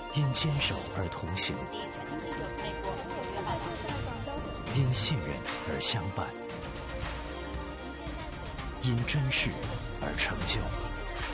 因坚守而同行，因信任而相伴，因真实而成就。